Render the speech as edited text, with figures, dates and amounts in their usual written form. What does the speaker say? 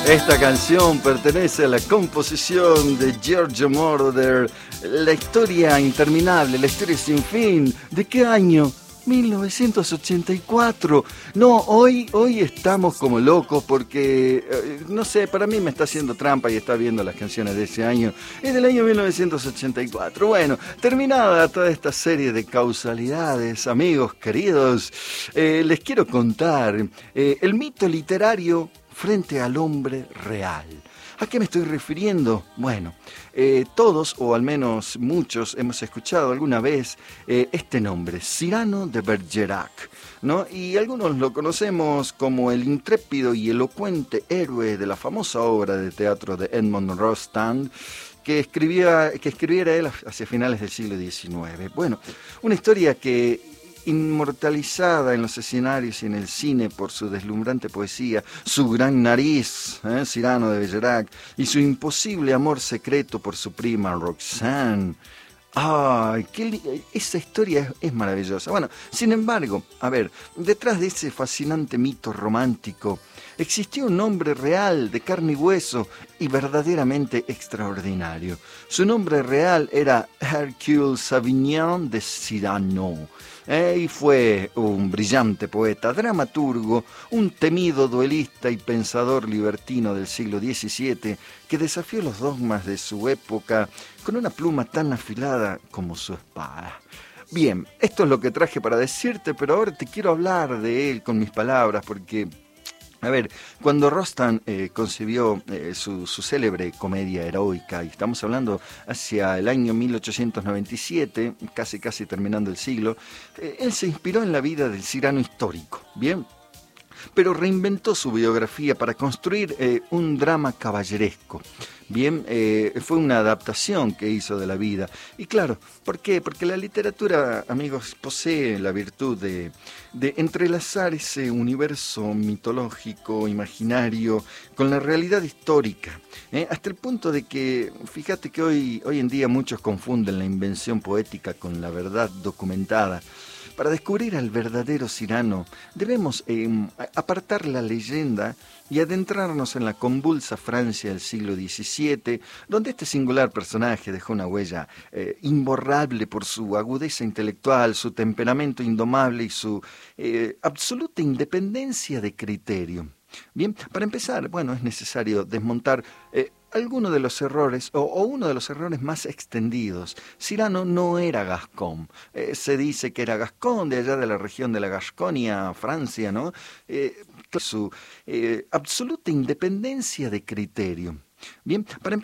Esta canción pertenece a la composición de Giorgio Moroder, la historia interminable, la historia sin fin. ¿De qué año? 1984. No, hoy estamos como locos porque, no sé, para mí me está haciendo trampa y está viendo las canciones de ese año. Es del año 1984. Bueno, terminada toda esta serie de causalidades, amigos queridos, les quiero contar el mito literario frente al hombre real. ¿A qué me estoy refiriendo? Bueno, todos, o al menos muchos, hemos escuchado alguna vez este nombre, Cyrano de Bergerac, ¿no? Y algunos lo conocemos como el intrépido y elocuente héroe de la famosa obra de teatro de Edmond Rostand, que escribiera él hacia finales del siglo XIX. Bueno, una historia que, inmortalizada en los escenarios y en el cine por su deslumbrante poesía, su gran nariz, Cyrano de Bergerac, y su imposible amor secreto por su prima Roxane. ¡Ay! Esa historia es maravillosa. Bueno, sin embargo, a ver, detrás de ese fascinante mito romántico, existió un hombre real, de carne y hueso, y verdaderamente extraordinario. Su nombre real era Hercule Savignon de Cyrano. Y fue un brillante poeta, dramaturgo, un temido duelista y pensador libertino del siglo XVII que desafió los dogmas de su época con una pluma tan afilada como su espada. Bien, esto es lo que traje para decirte, pero ahora te quiero hablar de él con mis palabras porque... A ver, cuando Rostand concibió su célebre comedia heroica, y estamos hablando hacia el año 1897, casi terminando el siglo, él se inspiró en la vida del Cyrano histórico, ¿bien? Pero reinventó su biografía para construir un drama caballeresco. Bien, fue una adaptación que hizo de la vida. Y claro, ¿por qué? Porque la literatura, amigos, posee la virtud de entrelazar ese universo mitológico, imaginario, con la realidad histórica. Hasta el punto de que, fíjate que hoy en día muchos confunden la invención poética con la verdad documentada. Para descubrir al verdadero Cyrano, debemos apartar la leyenda y adentrarnos en la convulsa Francia del siglo XVII, donde este singular personaje dejó una huella imborrable por su agudeza intelectual, su temperamento indomable y su absoluta independencia de criterio. Bien, para empezar, bueno, es necesario desmontar alguno de los errores, o uno de los errores más extendidos. Cyrano no era gascón. Se dice que era gascón de allá de la región de la Gasconia, Francia, ¿no? Su absoluta independencia de criterio. Bien, para